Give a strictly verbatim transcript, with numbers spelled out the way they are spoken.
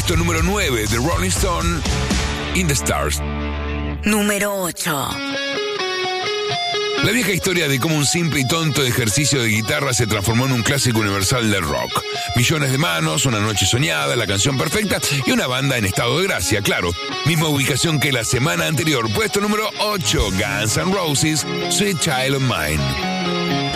puesto número nueve de Rolling Stone, In the Stars. Número ocho. La vieja historia de cómo un simple y tonto ejercicio de guitarra se transformó en un clásico universal del rock. Millones de manos, una noche soñada, la canción perfecta y una banda en estado de gracia, claro. Misma ubicación que la semana anterior. Puesto número ocho, Guns N' Roses, Sweet Child of Mine.